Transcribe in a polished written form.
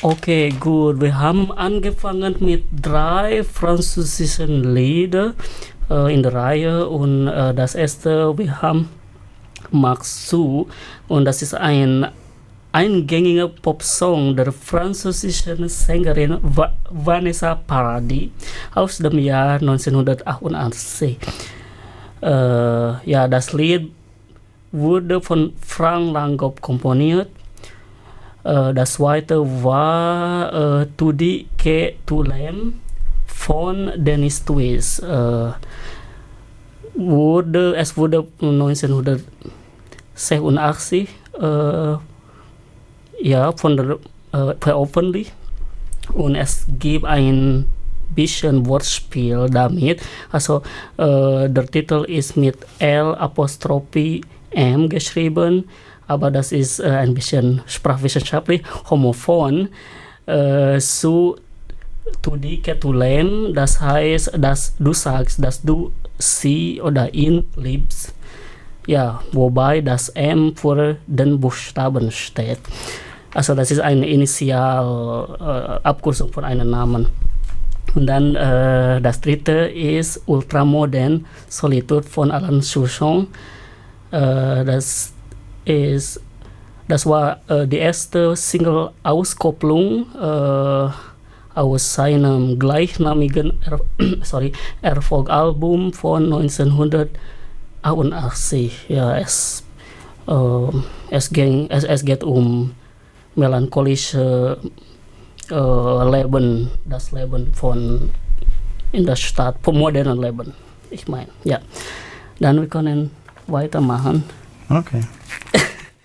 Okay, gut. Wir haben angefangen mit 3 französischen Lieder in der Reihe und das erste, wir haben Magst du und das ist ein eingängiger Popsong der französischen Sängerin Vanessa Paradis aus dem Jahr 1988. Ja, das Lied wurde von Frank Langop komponiert. Das zweite war Tudi ke Tulem von Dennis Twist. Es wurde 1986 ja, veröffentlicht und es gibt ein bisschen Wortspiel damit. Also der Titel ist mit L''M geschrieben, aber das ist ein bisschen sprachwissenschaftlich homophon. Zu die Ketulem, das heißt, dass du sagst, dass du sie oder ihn liebst. Ja, wobei das M vor den Buchstaben steht. Also das ist eine Abkürzung von einem Namen. Und dann das dritte ist Ultramodern Solitude von Alan Souchon. Das war die erste Single-Auskopplung aus seinem gleichnamigen Erfolgalbum von 1988. Ja, es geht um melancholische Leben, das Leben von in der Stadt, vom modernen Leben. Ich meine, ja. Dann wir können weitermachen. Okay.